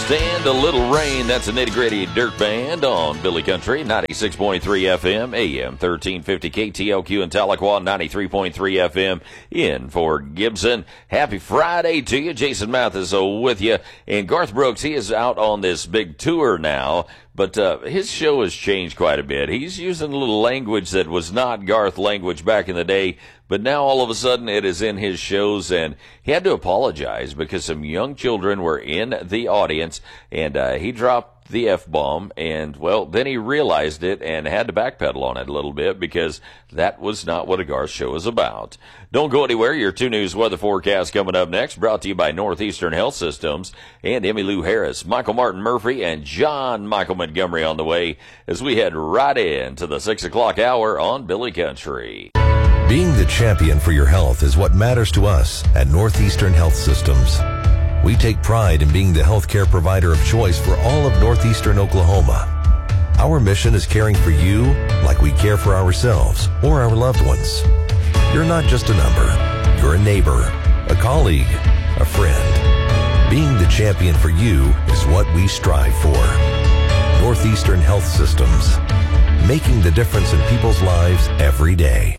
Stand a Little Rain. That's a nitty-gritty dirt band on Billy Country, 96.3 FM, AM 1350 KTLQ in Tahlequah, 93.3 FM in Fort Gibson. Happy Friday to you. Jason Mathis with you. And Garth Brooks, he is out on this big tour now, but his show has changed quite a bit. He's using a little language that was not Garth language back in the day, but now all of a sudden it is in his shows, and he had to apologize because some young children were in the audience, and he dropped the F-bomb, and, well, then he realized it and had to backpedal on it a little bit because that was not what a Garth show is about. Don't go anywhere. Your 2 News weather forecast coming up next, brought to you by Northeastern Health Systems and Emmylou Harris, Michael Martin Murphy, and John Michael Montgomery on the way as we head right into the 6 o'clock hour on Billy Country. Being the champion for your health is what matters to us at Northeastern Health Systems. We take pride in being the healthcare provider of choice for all of Northeastern Oklahoma. Our mission is caring for you like we care for ourselves or our loved ones. You're not just a number. You're a neighbor, a colleague, a friend. Being the champion for you is what we strive for. Northeastern Health Systems, making the difference in people's lives every day.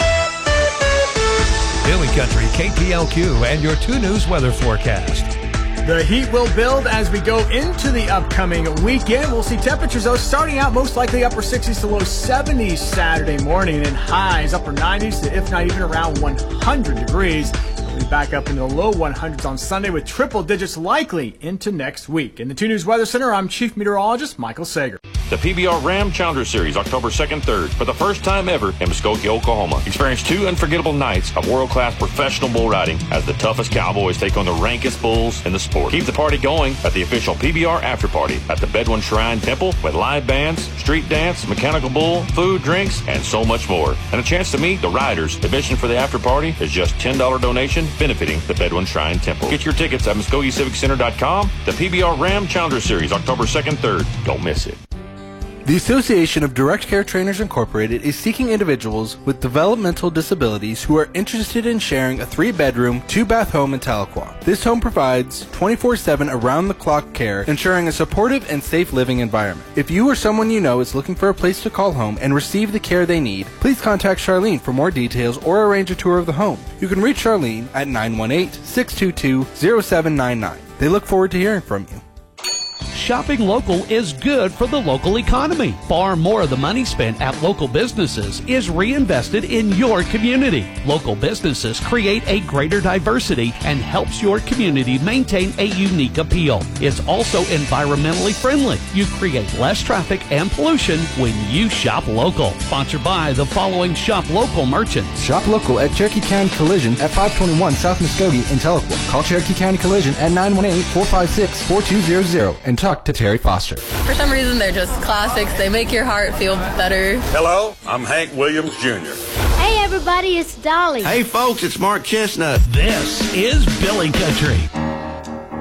Billy Country, KTLQ, and your 2 News weather forecast. The heat will build as we go into the upcoming weekend. We'll see temperatures, though, starting out most likely upper 60s to low 70s Saturday morning, and highs upper 90s to, if not even around 100 degrees. We'll be back up into the low 100s on Sunday with triple digits likely into next week. In the 2 News Weather Center, I'm Chief Meteorologist Michael Sager. The PBR Ram Challenger Series, October 2nd, 3rd, for the first time ever in Muskogee, Oklahoma. Experience 2 unforgettable nights of world-class professional bull riding as the toughest cowboys take on the rankest bulls in the sport. Keep the party going at the official PBR After Party at the Bedouin Shrine Temple with live bands, street dance, mechanical bull, food, drinks, and so much more. And a chance to meet the riders. Admission for the after party is just $10 donation benefiting the Bedouin Shrine Temple. Get your tickets at MuskogeeCivicCenter.com. The PBR Ram Challenger Series, October 2nd, 3rd. Don't miss it. The Association of Direct Care Trainers Incorporated is seeking individuals with developmental disabilities who are interested in sharing a 3-bedroom, 2-bath home in Tahlequah. This home provides 24/7 around-the-clock care, ensuring a supportive and safe living environment. If you or someone you know is looking for a place to call home and receive the care they need, please contact Charlene for more details or arrange a tour of the home. You can reach Charlene at 918-622-0799. They look forward to hearing from you. Shopping local is good for the local economy. Far more of the money spent at local businesses is reinvested in your community. Local businesses create a greater diversity and helps your community maintain a unique appeal. It's also environmentally friendly. You create less traffic and pollution when you shop local. Sponsored by the following shop local merchants. Shop local at Cherokee County Collision at 521 South Muskogee in Tahlequah. Call Cherokee County Collision at 918-456-4200 and talk to Terry Foster. For some reason, they're just classics. They make your heart feel better. Hello, I'm Hank Williams Jr. Hey, everybody, it's Dolly. Hey, folks, it's Mark Chestnut. This is Billy Country.